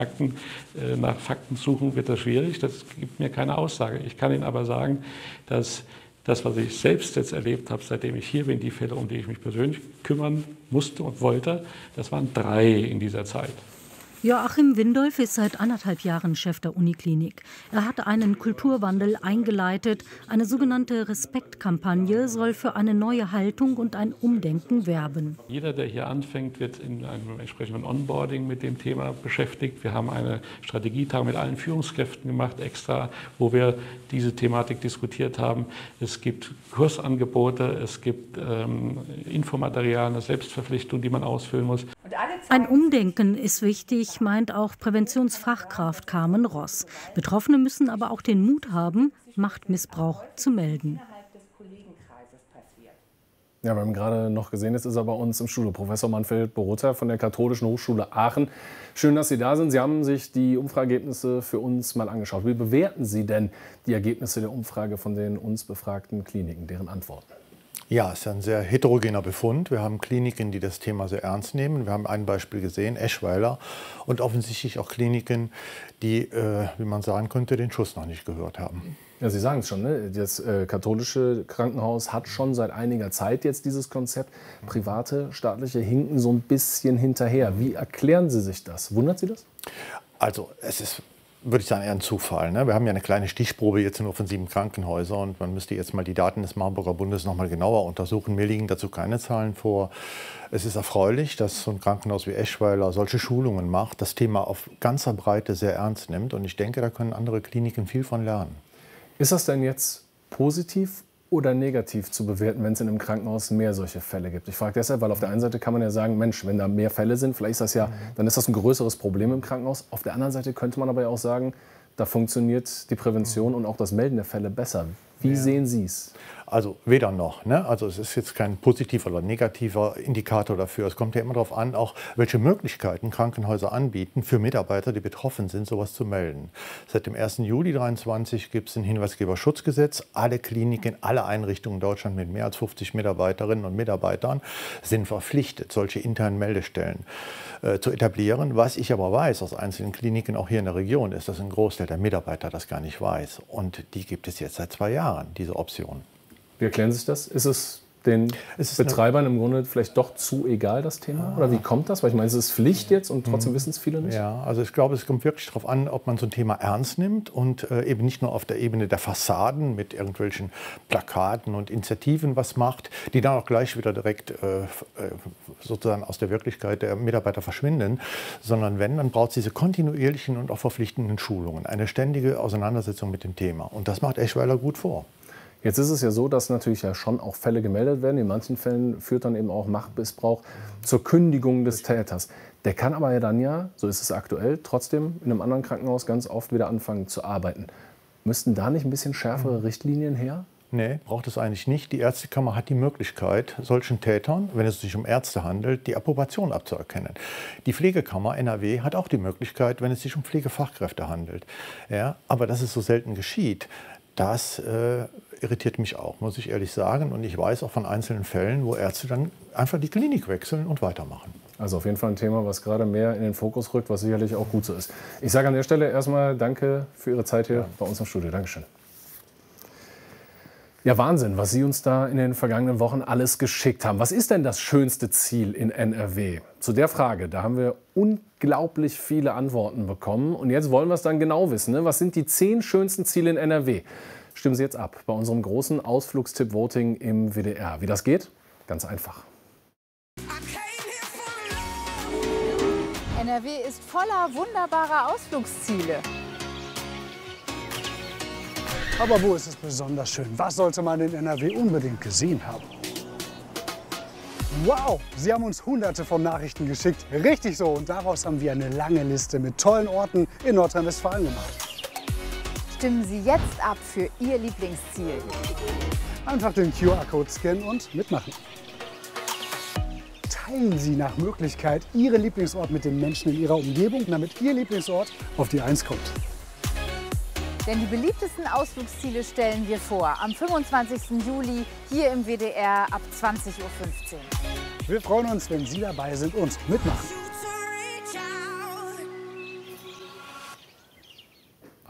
Nach Fakten suchen wird das schwierig, das gibt mir keine Aussage. Ich kann Ihnen aber sagen, dass das, was ich selbst jetzt erlebt habe, seitdem ich hier bin, die Fälle, um die ich mich persönlich kümmern musste und wollte, das waren 3 in dieser Zeit. Joachim Windolf ist seit 1,5 Jahren Chef der Uniklinik. Er hat einen Kulturwandel eingeleitet. Eine sogenannte Respektkampagne soll für eine neue Haltung und ein Umdenken werben. Jeder, der hier anfängt, wird in einem entsprechenden Onboarding mit dem Thema beschäftigt. Wir haben eine Strategietagung mit allen Führungskräften gemacht, extra, wo wir diese Thematik diskutiert haben. Es gibt Kursangebote, es gibt Infomaterial, eine Selbstverpflichtung, die man ausfüllen muss. Ein Umdenken ist wichtig, meint auch Präventionsfachkraft Carmen Ross. Betroffene müssen aber auch den Mut haben, Machtmissbrauch zu melden. Ja, wir haben gerade noch gesehen, jetzt ist er bei uns im Studio, Professor Manfred Borutta von der Katholischen Hochschule Aachen. Schön, dass Sie da sind. Sie haben sich die Umfrageergebnisse für uns mal angeschaut. Wie bewerten Sie denn die Ergebnisse der Umfrage von den uns befragten Kliniken, deren Antworten? Ja, es ist ein sehr heterogener Befund. Wir haben Kliniken, die das Thema sehr ernst nehmen. Wir haben ein Beispiel gesehen, Eschweiler, und offensichtlich auch Kliniken, die, wie man sagen könnte, den Schuss noch nicht gehört haben. Ja, Sie sagen es schon, ne? Das katholische Krankenhaus hat schon seit einiger Zeit jetzt dieses Konzept. Private, staatliche hinken so ein bisschen hinterher. Wie erklären Sie sich das? Wundert Sie das? Also es ist, würde ich sagen, eher ein Zufall. Ne? Wir haben ja eine kleine Stichprobe jetzt nur von 7 Krankenhäusern und man müsste jetzt mal die Daten des Marburger Bundes noch mal genauer untersuchen. Mir liegen dazu keine Zahlen vor. Es ist erfreulich, dass so ein Krankenhaus wie Eschweiler solche Schulungen macht, das Thema auf ganzer Breite sehr ernst nimmt und ich denke, da können andere Kliniken viel von lernen. Ist das denn jetzt positiv oder negativ zu bewerten, wenn es in einem Krankenhaus mehr solche Fälle gibt? Ich frage deshalb, weil auf der einen Seite kann man ja sagen, Mensch, wenn da mehr Fälle sind, vielleicht ist das ja, dann ist das ein größeres Problem im Krankenhaus. Auf der anderen Seite könnte man aber ja auch sagen, da funktioniert die Prävention und auch das Melden der Fälle besser. Wie sehen Sie es? Also weder noch. Ne? Also es ist jetzt kein positiver oder negativer Indikator dafür. Es kommt ja immer darauf an, auch welche Möglichkeiten Krankenhäuser anbieten, für Mitarbeiter, die betroffen sind, sowas zu melden. Seit dem 1. Juli 2023 gibt es ein Hinweisgeberschutzgesetz. Alle Kliniken, alle Einrichtungen in Deutschland mit mehr als 50 Mitarbeiterinnen und Mitarbeitern sind verpflichtet, solche internen Meldestellen zu etablieren. Was ich aber weiß aus einzelnen Kliniken, auch hier in der Region, ist, dass ein Großteil der Mitarbeiter das gar nicht weiß. Und die gibt es jetzt seit 2 Jahren, diese Option. Wie erklären Sie sich das? Ist es den Betreibern im Grunde vielleicht doch zu egal, das Thema? Oder wie kommt das? Weil ich meine, es ist Pflicht jetzt und trotzdem wissen es viele nicht. Ja, also ich glaube, es kommt wirklich darauf an, ob man so ein Thema ernst nimmt und eben nicht nur auf der Ebene der Fassaden mit irgendwelchen Plakaten und Initiativen was macht, die dann auch gleich wieder direkt sozusagen aus der Wirklichkeit der Mitarbeiter verschwinden, sondern wenn, dann braucht es diese kontinuierlichen und auch verpflichtenden Schulungen, eine ständige Auseinandersetzung mit dem Thema. Und das macht Eschweiler gut vor. Jetzt ist es ja so, dass natürlich ja schon auch Fälle gemeldet werden. In manchen Fällen führt dann eben auch Machtmissbrauch zur Kündigung des Täters. Der kann aber ja dann ja, so ist es aktuell, trotzdem in einem anderen Krankenhaus ganz oft wieder anfangen zu arbeiten. Müssten da nicht ein bisschen schärfere Richtlinien her? Nee, braucht es eigentlich nicht. Die Ärztekammer hat die Möglichkeit, solchen Tätern, wenn es sich um Ärzte handelt, die Approbation abzuerkennen. Die Pflegekammer NRW hat auch die Möglichkeit, wenn es sich um Pflegefachkräfte handelt. Ja, aber dass es so selten geschieht, das irritiert mich auch, muss ich ehrlich sagen. Und ich weiß auch von einzelnen Fällen, wo Ärzte dann einfach die Klinik wechseln und weitermachen. Also auf jeden Fall ein Thema, was gerade mehr in den Fokus rückt, was sicherlich auch gut so ist. Ich sage an der Stelle erstmal danke für Ihre Zeit hier bei uns im Studio. Dankeschön. Ja, Wahnsinn, was Sie uns da in den vergangenen Wochen alles geschickt haben. Was ist denn das schönste Ziel in NRW? Zu der Frage, da haben wir unglaublich viele Antworten bekommen. Und jetzt wollen wir es dann genau wissen. Ne? Was sind die 10 schönsten Ziele in NRW? Stimmen Sie jetzt ab bei unserem großen Ausflugstipp-Voting im WDR. Wie das geht? Ganz einfach. NRW ist voller wunderbarer Ausflugsziele. Aber wo ist es besonders schön? Was sollte man in NRW unbedingt gesehen haben? Wow, Sie haben uns hunderte von Nachrichten geschickt. Richtig so. Und daraus haben wir eine lange Liste mit tollen Orten in Nordrhein-Westfalen gemacht. Stimmen Sie jetzt ab für Ihr Lieblingsziel. Einfach den QR-Code scannen und mitmachen. Teilen Sie nach Möglichkeit Ihren Lieblingsort mit den Menschen in Ihrer Umgebung, damit Ihr Lieblingsort auf die 1 kommt. Denn die beliebtesten Ausflugsziele stellen wir vor. Am 25. Juli hier im WDR ab 20:15 Uhr. Wir freuen uns, wenn Sie dabei sind und mitmachen.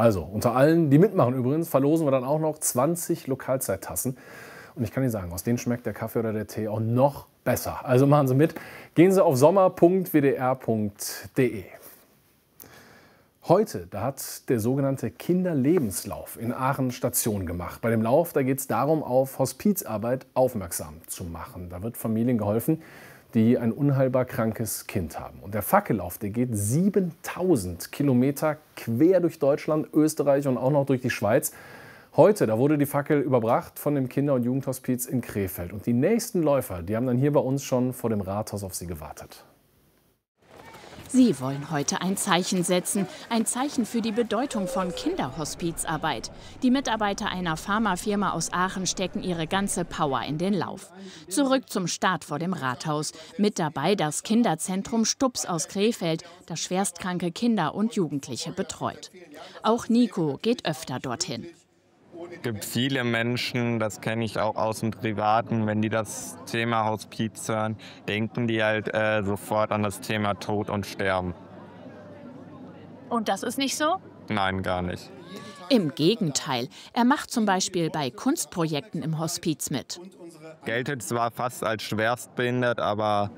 Also unter allen, die mitmachen übrigens, verlosen wir dann auch noch 20 Lokalzeittassen. Und ich kann Ihnen sagen, aus denen schmeckt der Kaffee oder der Tee auch noch besser. Also machen Sie mit. Gehen Sie auf sommer.wdr.de. Heute, da hat der sogenannte Kinderlebenslauf in Aachen Station gemacht. Bei dem Lauf, da geht es darum, auf Hospizarbeit aufmerksam zu machen. Da wird Familien geholfen, die ein unheilbar krankes Kind haben. Und der Fackellauf, der geht 7000 Kilometer quer durch Deutschland, Österreich und auch noch durch die Schweiz. Heute, da wurde die Fackel überbracht von dem Kinder- und Jugendhospiz in Krefeld. Und die nächsten Läufer, die haben dann hier bei uns schon vor dem Rathaus auf sie gewartet. Sie wollen heute ein Zeichen setzen, ein Zeichen für die Bedeutung von Kinderhospizarbeit. Die Mitarbeiter einer Pharmafirma aus Aachen stecken ihre ganze Power in den Lauf. Zurück zum Start vor dem Rathaus. Mit dabei das Kinderzentrum Stups aus Krefeld, das schwerstkranke Kinder und Jugendliche betreut. Auch Nico geht öfter dorthin. Es gibt viele Menschen, das kenne ich auch aus dem Privaten, wenn die das Thema Hospiz hören, denken die halt sofort an das Thema Tod und Sterben. Und das ist nicht so? Nein, gar nicht. Im Gegenteil. Er macht zum Beispiel bei Kunstprojekten im Hospiz mit. Geltet zwar fast als schwerstbehindert, aber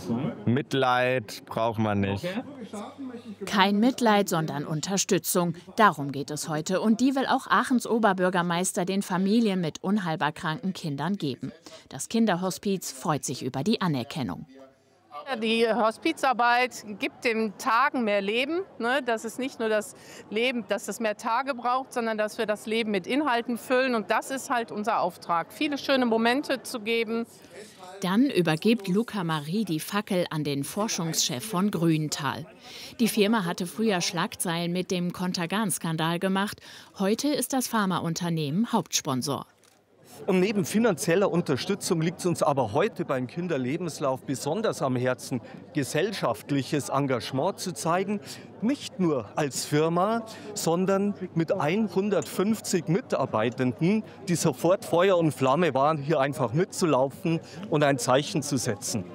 Mitleid braucht man nicht. Kein Mitleid, sondern Unterstützung. Darum geht es heute. Und die will auch Aachens Oberbürgermeister den Familien mit unheilbar kranken Kindern geben. Das Kinderhospiz freut sich über die Anerkennung. Die Hospizarbeit gibt den Tagen mehr Leben. Das ist nicht nur das Leben, dass es mehr Tage braucht, sondern dass wir das Leben mit Inhalten füllen. Und das ist halt unser Auftrag, viele schöne Momente zu geben. Dann übergibt Luca Marie die Fackel an den Forschungschef von Grünenthal. Die Firma hatte früher Schlagzeilen mit dem Contergan-Skandal gemacht. Heute ist das Pharmaunternehmen Hauptsponsor. Und neben finanzieller Unterstützung liegt es uns aber heute beim Kinderlebenslauf besonders am Herzen, gesellschaftliches Engagement zu zeigen. Nicht nur als Firma, sondern mit 150 Mitarbeitenden, die sofort Feuer und Flamme waren, hier einfach mitzulaufen und ein Zeichen zu setzen.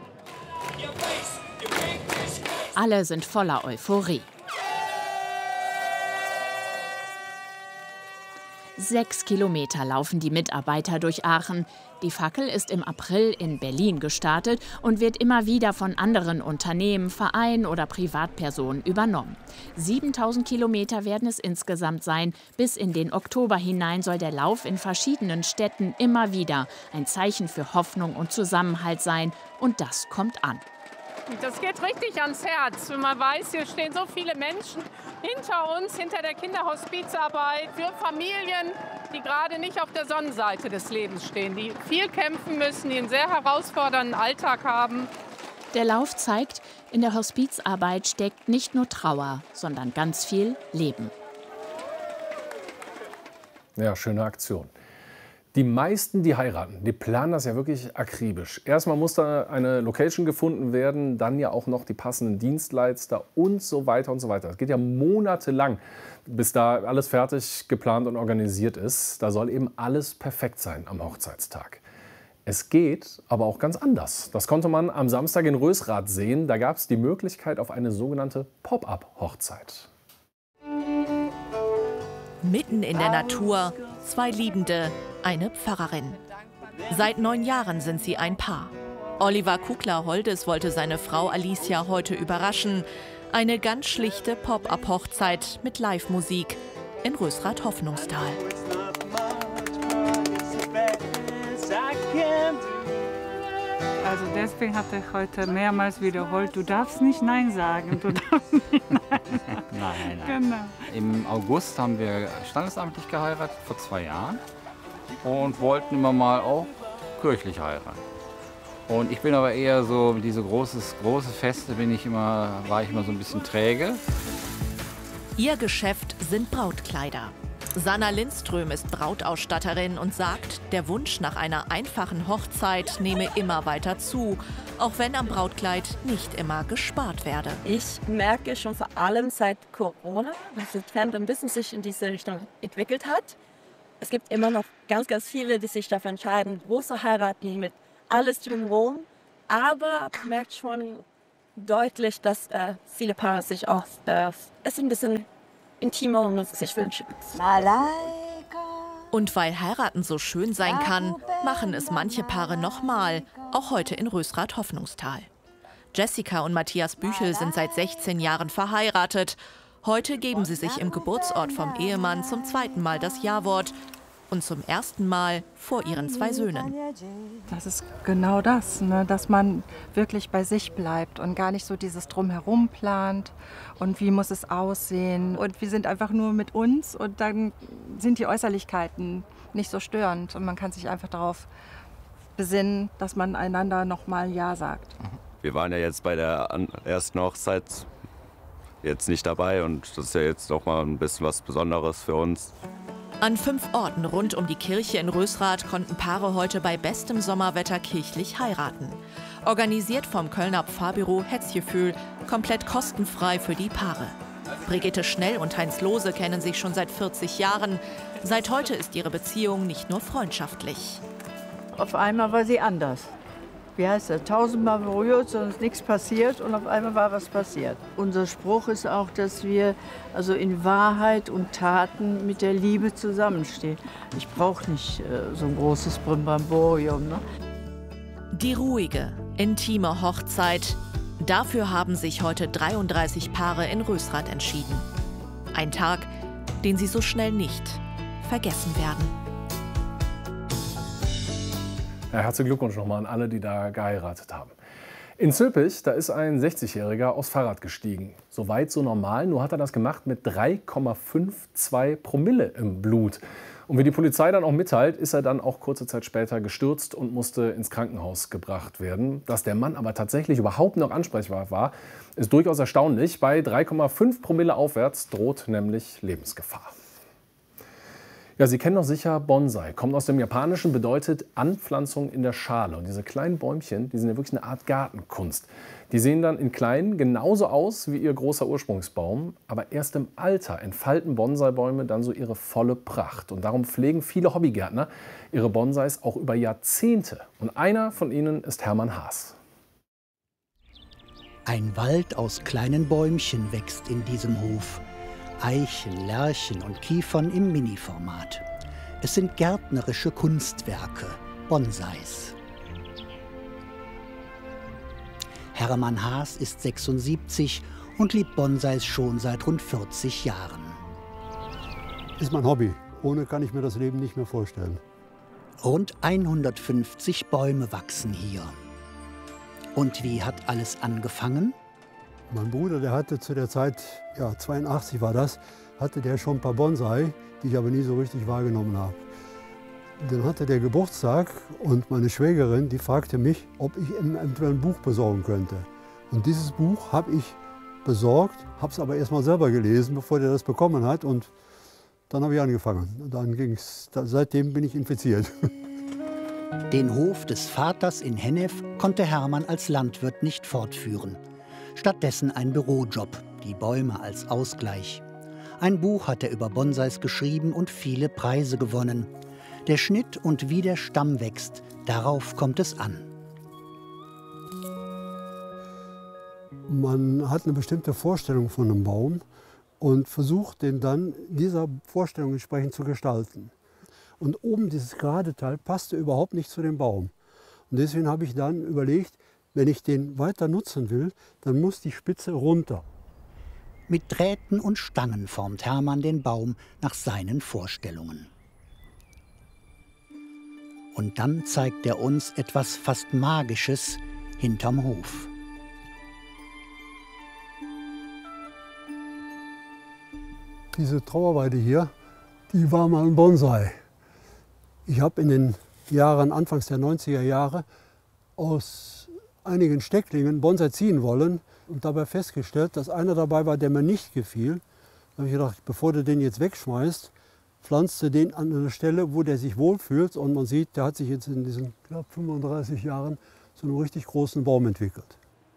Alle sind voller Euphorie. 6 Kilometer laufen die Mitarbeiter durch Aachen. Die Fackel ist im April in Berlin gestartet und wird immer wieder von anderen Unternehmen, Vereinen oder Privatpersonen übernommen. 7000 Kilometer werden es insgesamt sein. Bis in den Oktober hinein soll der Lauf in verschiedenen Städten immer wieder ein Zeichen für Hoffnung und Zusammenhalt sein. Und das kommt an. Das geht richtig ans Herz, wenn man weiß, hier stehen so viele Menschen hinter uns, hinter der Kinderhospizarbeit, für Familien, die gerade nicht auf der Sonnenseite des Lebens stehen, die viel kämpfen müssen, die einen sehr herausfordernden Alltag haben. Der Lauf zeigt, in der Hospizarbeit steckt nicht nur Trauer, sondern ganz viel Leben. Ja, schöne Aktion. Die meisten, die heiraten, die planen das ja wirklich akribisch. Erstmal muss da eine Location gefunden werden, dann ja auch noch die passenden Dienstleister und so weiter und so weiter. Das geht ja monatelang, bis da alles fertig geplant und organisiert ist. Da soll eben alles perfekt sein am Hochzeitstag. Es geht aber auch ganz anders. Das konnte man am Samstag in Rösrath sehen. Da gab es die Möglichkeit auf eine sogenannte Pop-up-Hochzeit. Mitten in der Natur, 2 Liebende, eine Pfarrerin. Seit 9 Jahren sind sie ein Paar. Oliver Kugler-Holdes wollte seine Frau Alicia heute überraschen. Eine ganz schlichte Pop-up-Hochzeit mit Live-Musik in Rösrath-Hoffnungstal. Also deswegen hat er heute mehrmals wiederholt, du darfst nicht Nein sagen, du darfst nicht Nein sagen. Nein. Genau. Im August haben wir standesamtlich geheiratet, vor 2 Jahren. Und wollten immer mal auch kirchlich heiraten. Und ich bin aber eher so, diese große Feste war ich immer so ein bisschen träge. Ihr Geschäft sind Brautkleider. Sanna Lindström ist Brautausstatterin und sagt, der Wunsch nach einer einfachen Hochzeit nehme immer weiter zu, auch wenn am Brautkleid nicht immer gespart werde. Ich merke schon vor allem seit Corona, dass der Trend ein bisschen sich in diese Richtung entwickelt hat. Es gibt immer noch ganz viele, die sich dafür entscheiden, wo zu heiraten, mit alles drumherum. Aber man merkt schon deutlich, dass viele Paare sich auch es ein bisschen intimer und was sich wünschen. Und weil heiraten so schön sein kann, machen es manche Paare nochmal, auch heute in Rösrath-Hoffnungstal. Jessica und Matthias Büchel sind seit 16 Jahren verheiratet. Heute geben sie sich im Geburtsort vom Ehemann zum 2. Mal das Ja-Wort und zum 1. Mal vor ihren 2 Söhnen. Das ist genau das, ne? Dass man wirklich bei sich bleibt und gar nicht so dieses Drumherum plant und wie muss es aussehen. Und wir sind einfach nur mit uns und dann sind die Äußerlichkeiten nicht so störend und man kann sich einfach darauf besinnen, dass man einander nochmal Ja sagt. Wir waren ja jetzt bei der ersten Hochzeit jetzt nicht dabei und das ist ja jetzt noch mal ein bisschen was Besonderes für uns. An 5 Orten rund um die Kirche in Rösrath konnten Paare heute bei bestem Sommerwetter kirchlich heiraten. Organisiert vom Kölner Pfarrbüro Hetzgefühl, komplett kostenfrei für die Paare. Brigitte Schnell und Heinz Lohse kennen sich schon seit 40 Jahren. Seit heute ist ihre Beziehung nicht nur freundschaftlich. Auf einmal war sie anders. Wie heißt das? 1000-mal berührt, sonst nichts passiert und auf einmal war was passiert. Unser Spruch ist auch, dass wir also in Wahrheit und Taten mit der Liebe zusammenstehen. Ich brauche nicht so ein großes Brimborium. Ne? Die ruhige, intime Hochzeit. Dafür haben sich heute 33 Paare in Rösrath entschieden. Ein Tag, den sie so schnell nicht vergessen werden. Ja, herzlichen Glückwunsch nochmal an alle, die da geheiratet haben. In Zülpich, da ist ein 60-Jähriger aufs Fahrrad gestiegen. So weit, so normal, nur hat er das gemacht mit 3,52 Promille im Blut. Und wie die Polizei dann auch mitteilt, ist er dann auch kurze Zeit später gestürzt und musste ins Krankenhaus gebracht werden. Dass der Mann aber tatsächlich überhaupt noch ansprechbar war, ist durchaus erstaunlich. Bei 3,5 Promille aufwärts droht nämlich Lebensgefahr. Ja, Sie kennen doch sicher Bonsai. Kommt aus dem Japanischen, bedeutet Anpflanzung in der Schale. Und diese kleinen Bäumchen, die sind ja wirklich eine Art Gartenkunst. Die sehen dann in kleinen genauso aus wie ihr großer Ursprungsbaum. Aber erst im Alter entfalten Bonsai-Bäume dann so ihre volle Pracht. Und darum pflegen viele Hobbygärtner ihre Bonsais auch über Jahrzehnte. Und einer von ihnen ist Hermann Haas. Ein Wald aus kleinen Bäumchen wächst in diesem Hof. Eichen, Lärchen und Kiefern im Mini-Format. Es sind gärtnerische Kunstwerke, Bonsais. Hermann Haas ist 76 und liebt Bonsais schon seit rund 40 Jahren. Ist mein Hobby. Ohne kann ich mir das Leben nicht mehr vorstellen. Rund 150 Bäume wachsen hier. Und wie hat alles angefangen? Mein Bruder, der hatte zu der Zeit, ja 82 war das, hatte der schon ein paar Bonsai, die ich aber nie so richtig wahrgenommen habe. Dann hatte der Geburtstag und meine Schwägerin, die fragte mich, ob ich ihm eventuell ein Buch besorgen könnte. Und dieses Buch habe ich besorgt, habe es aber erst mal selber gelesen, bevor der das bekommen hat. Und dann habe ich angefangen. Und dann ging's, seitdem bin ich infiziert. Den Hof des Vaters in Hennef konnte Hermann als Landwirt nicht fortführen. Stattdessen ein Bürojob, die Bäume als Ausgleich. Ein Buch hat er über Bonsais geschrieben und viele Preise gewonnen. Der Schnitt und wie der Stamm wächst, darauf kommt es an. Man hat eine bestimmte Vorstellung von einem Baum und versucht den dann dieser Vorstellung entsprechend zu gestalten. Und oben dieses gerade Teil passte überhaupt nicht zu dem Baum. Und deswegen habe ich dann überlegt, wenn ich den weiter nutzen will, dann muss die Spitze runter. Mit Drähten und Stangen formt Hermann den Baum nach seinen Vorstellungen. Und dann zeigt er uns etwas fast Magisches hinterm Hof. Diese Trauerweide hier, die war mal ein Bonsai. Ich habe in den Jahren, anfangs der 90er Jahre, aus einigen Stecklingen Bonsai ziehen wollen und dabei festgestellt, dass einer dabei war, der mir nicht gefiel. Da habe ich gedacht, bevor du den jetzt wegschmeißt, pflanzt du den an eine Stelle, wo der sich wohlfühlt. Und man sieht, der hat sich jetzt in diesen knapp 35 Jahren zu einem richtig großen Baum entwickelt.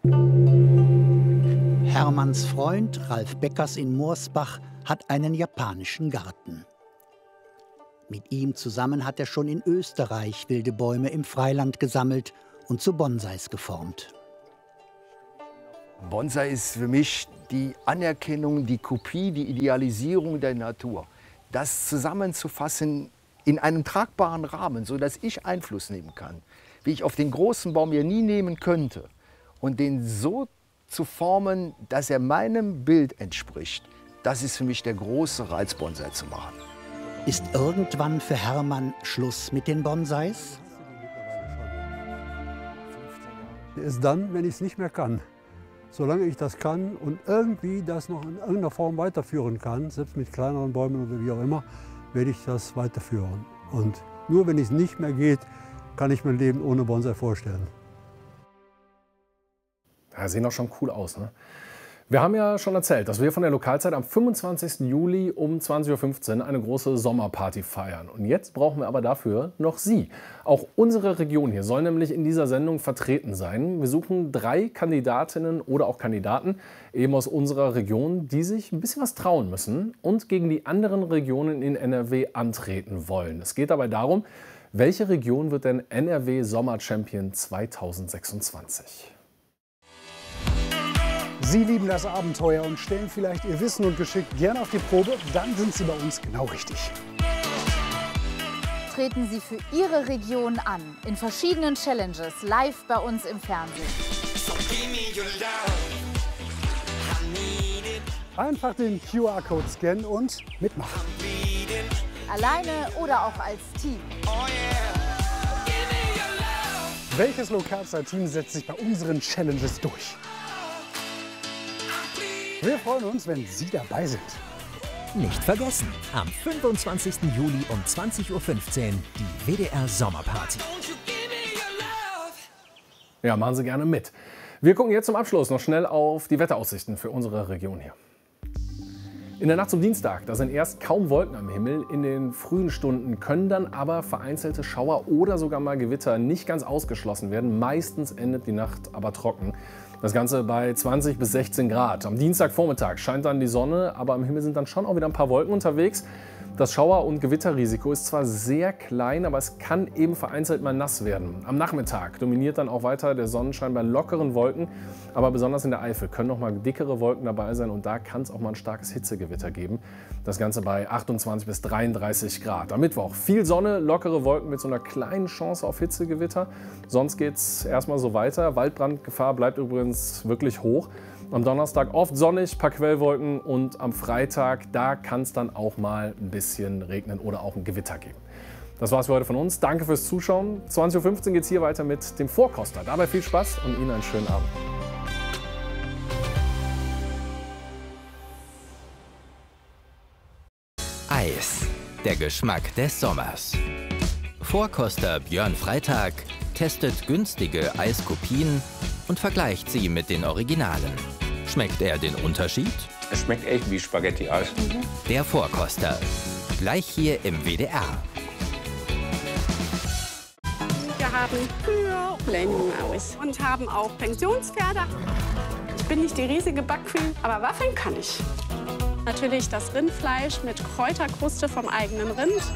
Hermanns Freund Ralf Beckers in Moorsbach hat einen japanischen Garten. Mit ihm zusammen hat er schon in Österreich wilde Bäume im Freiland gesammelt und zu Bonsais geformt. Bonsai ist für mich die Anerkennung, die Kopie, die Idealisierung der Natur. Das zusammenzufassen in einem tragbaren Rahmen, sodass ich Einfluss nehmen kann, wie ich auf den großen Baum hier nie nehmen könnte. Und den so zu formen, dass er meinem Bild entspricht, das ist für mich der große Reiz, Bonsai zu machen. Ist irgendwann für Hermann Schluss mit den Bonsais? Ist dann, wenn ich es nicht mehr kann. Solange ich das kann und irgendwie das noch in irgendeiner Form weiterführen kann, selbst mit kleineren Bäumen oder wie auch immer, werde ich das weiterführen. Und nur wenn es nicht mehr geht, kann ich mein Leben ohne Bonsai vorstellen. Ja, sehen auch schon cool aus, ne? Wir haben ja schon erzählt, dass wir von der Lokalzeit am 25. Juli um 20:15 Uhr eine große Sommerparty feiern. Und jetzt brauchen wir aber dafür noch Sie. Auch unsere Region hier soll nämlich in dieser Sendung vertreten sein. Wir suchen 3 Kandidatinnen oder auch Kandidaten eben aus unserer Region, die sich ein bisschen was trauen müssen und gegen die anderen Regionen in NRW antreten wollen. Es geht dabei darum, welche Region wird denn NRW Sommer-Champion 2026? Sie lieben das Abenteuer und stellen vielleicht Ihr Wissen und Geschick gerne auf die Probe, dann sind Sie bei uns genau richtig. Treten Sie für Ihre Region an, in verschiedenen Challenges, live bei uns im Fernsehen. Einfach den QR-Code scannen und mitmachen. Alleine oder auch als Team. Welches Lokalzeit-Team setzt sich bei unseren Challenges durch? Wir freuen uns, wenn Sie dabei sind. Nicht vergessen, am 25. Juli um 20:15 Uhr die WDR Sommerparty. Ja, machen Sie gerne mit. Wir gucken jetzt zum Abschluss noch schnell auf die Wetteraussichten für unsere Region hier. In der Nacht zum Dienstag, da sind erst kaum Wolken am Himmel. In den frühen Stunden können dann aber vereinzelte Schauer oder sogar mal Gewitter nicht ganz ausgeschlossen werden. Meistens endet die Nacht aber trocken. Das Ganze bei 20 bis 16 Grad. Am Dienstagvormittag scheint dann die Sonne, aber am Himmel sind dann schon auch wieder ein paar Wolken unterwegs. Das Schauer- und Gewitterrisiko ist zwar sehr klein, aber es kann eben vereinzelt mal nass werden. Am Nachmittag dominiert dann auch weiter der Sonnenschein bei lockeren Wolken, aber besonders in der Eifel können noch mal dickere Wolken dabei sein und da kann es auch mal ein starkes Hitzegewitter geben. Das Ganze bei 28 bis 33 Grad. Am Mittwoch viel Sonne, lockere Wolken mit so einer kleinen Chance auf Hitzegewitter. Sonst geht es erstmal so weiter. Waldbrandgefahr bleibt übrigens wirklich hoch. Am Donnerstag oft sonnig, paar Quellwolken und am Freitag, da kann es dann auch mal ein bisschen regnen oder auch ein Gewitter geben. Das war's für heute von uns. Danke fürs Zuschauen. 20:15 Uhr geht es hier weiter mit dem Vorkoster. Dabei viel Spaß und Ihnen einen schönen Abend. Eis, der Geschmack des Sommers. Vorkoster Björn Freitag testet günstige Eiskopien und vergleicht sie mit den Originalen. Schmeckt er den Unterschied? Es schmeckt echt wie Spaghetti-Eis. Der Vorkoster. Gleich hier im WDR. Wir haben Kühe, Lendenmaus und haben auch Pensionspferde. Ich bin nicht die riesige Backqueen, aber waffeln kann ich. Natürlich das Rindfleisch mit Kräuterkruste vom eigenen Rind.